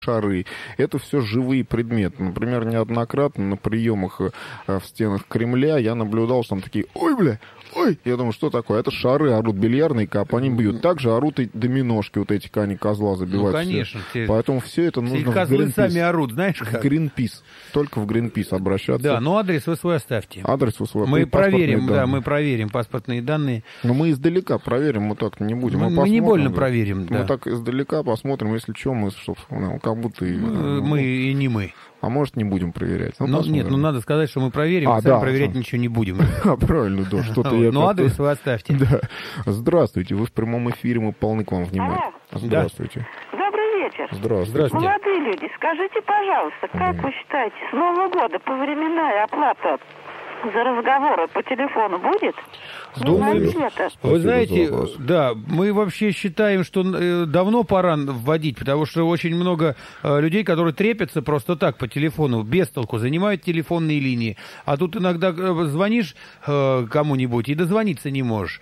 шары. Это все живые предметы. Например, неоднократно на приемах в стенах Кремля я наблюдал, что там такие: ой, бля, ой. Я думаю, что такое? Это шары орут бильярдные, по ним бьют. Также орут и доминошки, вот эти кани козла забивают. Ну, конечно. Поэтому все это нужно козлы в Greenpeace. сами орут, знаешь как? В Greenpeace. Только в Greenpeace обращаться. Да, но адрес вы свой оставьте. Адрес вы свой. Мы проверим, да, мы проверим паспортные данные. Но мы издалека проверим, мы так не будем. Мы не больно проверим, да. Мы так издалека посмотрим, если что, мы как будто... Мы и не мы. А может, не будем проверять. Нет, надо сказать, что мы проверим, сами проверять ничего не будем. Правильно, да, что-то я... Ну, адрес вы оставьте. Да. Здравствуйте, вы в прямом эфире, мы полны к вам внимания. Здравствуйте. Добрый вечер. Здравствуйте. Молодые люди, скажите, пожалуйста, как вы считаете, с Нового года повременная оплата за разговоры по телефону будет? Думаю, вы знаете, да, мы вообще считаем, что давно пора вводить, потому что очень много людей, которые трепятся просто так по телефону, без толку, занимают телефонные линии. А тут иногда звонишь кому-нибудь и дозвониться не можешь.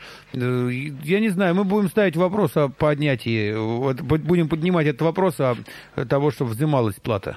Я не знаю, мы будем ставить вопрос о поднятии, будем поднимать этот вопрос о того, что взималась плата.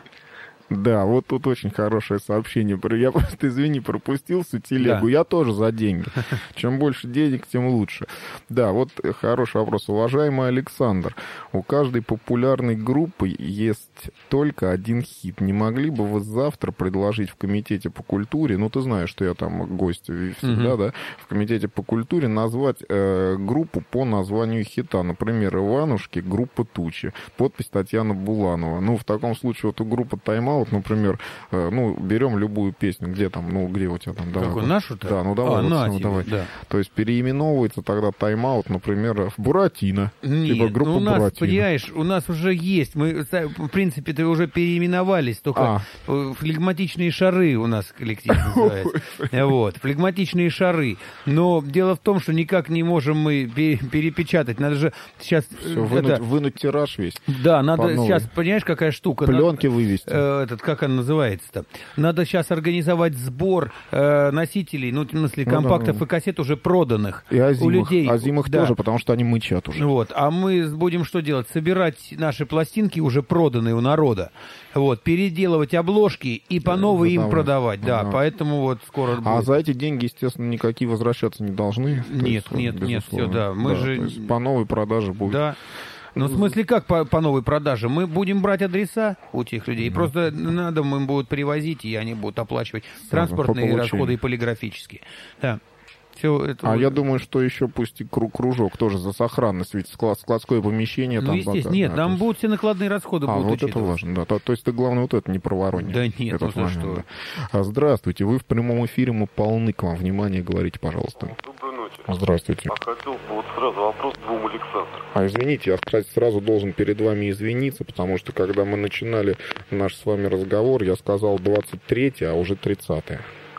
Да, вот тут очень хорошее сообщение. Я просто, извини, пропустил всю телегу. Да. Я тоже за деньги. Чем больше денег, тем лучше. Да, вот хороший вопрос. Уважаемый Александр, у каждой популярной группы есть только один хит. Не могли бы вы завтра предложить в комитете по культуре, ну, ты знаешь, что я там гость всегда, да, в комитете по культуре назвать группу по названию хита. Например, Иванушки, группа «Тучи». Подпись Татьяна Буланова. Ну, в таком случае вот у группы «Тайм-аут», например, ну, берем любую песню, где там, ну, где у тебя там... Давай, какую, нашу-то? Да, ну давай, давай. Да. То есть переименовывается тогда «Тайм-аут», например, в «Буратино». Нет, типа группа ну, у нас, «Буратино». Понимаешь, у нас уже есть, мы, в принципе-то уже переименовались, только флегматичные шары у нас коллектив называется. Вот, флегматичные шары. Но дело в том, что никак не можем мы перепечатать, надо же сейчас... Все, вынуть тираж весь. Да, надо сейчас, понимаешь, какая штука? Пленки вывести. Как она называется-то? Надо сейчас организовать сбор носителей, ну, в смысле, компактов и кассет уже проданных и у людей. Озимых тоже, потому что они мычат уже. Вот. А мы будем что делать? Собирать наши пластинки, уже проданные у народа, вот, переделывать обложки и по новой им продавать. Да, поэтому вот скоро будет. А за эти деньги, естественно, никакие возвращаться не должны. Нет, все, да. Мы же... То есть по новой продаже будет. Да. Ну, в смысле, как по новой продаже? Мы будем брать адреса у тех людей, просто на дом им будут привозить, и они будут оплачивать транспортные расходы и полиграфические. Да. Все это... я думаю, что еще пусть и кружок тоже за сохранность, ведь складское помещение... Ну, там, естественно, нет, там будут все накладные расходы будут вот это важно, да. То есть ты, главное, вот это не проворонишь. Да нет, ну за что. Да. Здравствуйте, вы в прямом эфире, мы полны к вам. Внимание, говорите, пожалуйста. Доброй ночи. Здравствуйте. Хотел бы вот сразу вопрос двум Александрам. Извините, я, кстати, сразу должен перед вами извиниться, потому что, когда мы начинали наш с вами разговор, я сказал 23-е, а уже 30-е.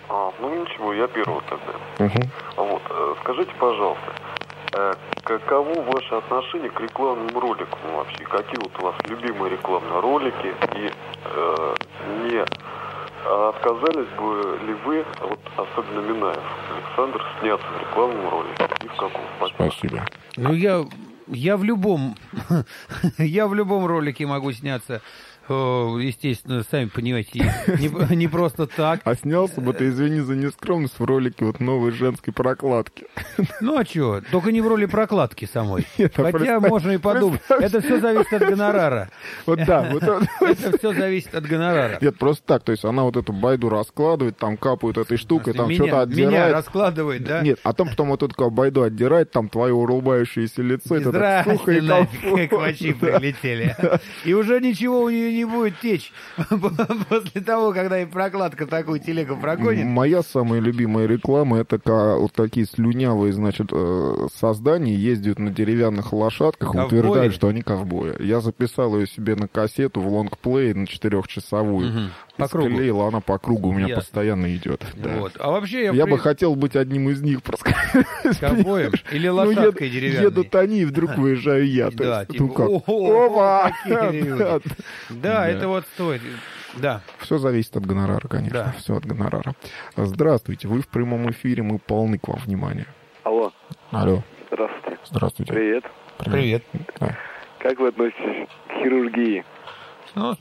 Ну ничего, я первый тогда. Вот, скажите, пожалуйста, каково ваше отношение к рекламным роликам вообще? Какие вот у вас любимые рекламные ролики? И не отказались бы ли вы, вот особенно Минаев Александр, сняться в рекламном ролике? И в каком? Спасибо. Ну, я в любом ролике могу сняться. Естественно, сами понимаете, не просто так. А снялся бы ты, извини за нескромность, в ролике вот новой женской прокладки. Ну а что? Только не в роли прокладки самой. Хотя можно и подумать. Это все зависит от гонорара. Вот да. Это все зависит от гонорара. Нет, просто так. То есть она вот эту байду раскладывает, там капают этой штукой, там что-то отдирает. Меня раскладывает, да? Нет, а потом вот эту байду отдирает, там твое улыбающееся лицо. Здрасте, как мочи прилетели. И уже ничего у нее не будет течь после того, когда и прокладка такую телегу прогонит. Моя самая любимая реклама — это вот такие слюнявые, значит, создания ездят на деревянных лошадках и утверждают, что они ковбои. Я записал ее себе на кассету в лонгплей на 4-часовую. По кругу. Склеила, она по кругу у меня постоянно идет. Да. Вот. А вообще я бы хотел быть одним из них просто. Ковбоем или лошадкой деревянной. Едут они, и вдруг выезжаю я. Да, Да, это вот стоит. Да. Все зависит от гонорара, конечно. Да. Все от гонорара. Здравствуйте, вы в прямом эфире, мы полны к вам внимания. Алло. Здравствуйте. Привет. Да. Как вы относитесь к хирургии? Ну,